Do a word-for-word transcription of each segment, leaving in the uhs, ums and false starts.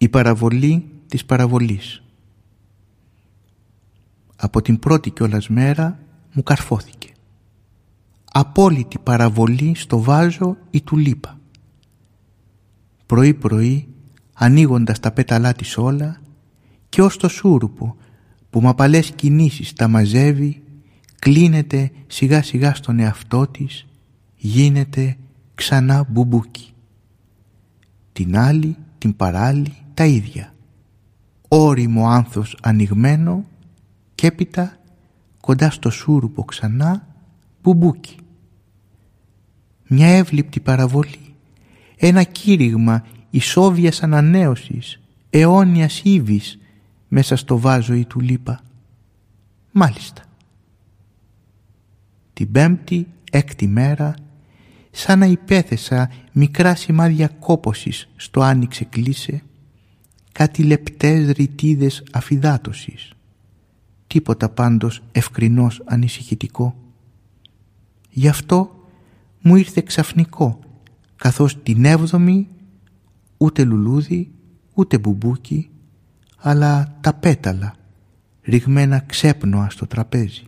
Η παραβολή της παραβολής. Από την πρώτη κιόλας μέρα μου καρφώθηκε. Απόλυτη παραβολή στο βάζο η τουλίπα. Πρωί πρωί, ανοίγοντας τα πέταλά της όλα, και ως το σούρουπο που με απαλές κινήσεις τα μαζεύει, κλείνεται σιγά σιγά στον εαυτό της, γίνεται ξανά μπουμπούκι. Την άλλη, την παράλλη, τα ίδια. Ώριμο άνθος ανοιγμένο και έπειτα κοντά στο σούρουπο ξανά μπουμπούκι. Μια εύληπτη παραβολή, ένα κήρυγμα ισόβιας ανανέωσης, αιώνιας ύβης μέσα στο βάζο η τουλίπα. Μάλιστα. Την πέμπτη, έκτη μέρα, σαν να υπέθεσα μικρά σημάδια κόπωσης στο άνοιξε κλείσε, κάτι λεπτές ρητίδες αφυδάτωσης. Τίποτα πάντως ευκρινώς ανησυχητικό. Γι' αυτό μου ήρθε ξαφνικό, καθώς την έβδομη ούτε λουλούδι, ούτε μπουμπούκι, αλλά τα πέταλα, ριγμένα ξέπνοα στο τραπέζι.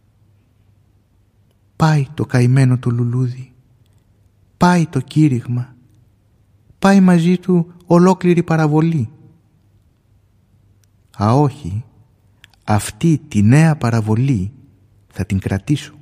Πάει το καημένο το λουλούδι, πάει το κήρυγμα, πάει μαζί του ολόκληρη παραβολή. Α όχι, αυτή τη νέα παραβολή θα την κρατήσω.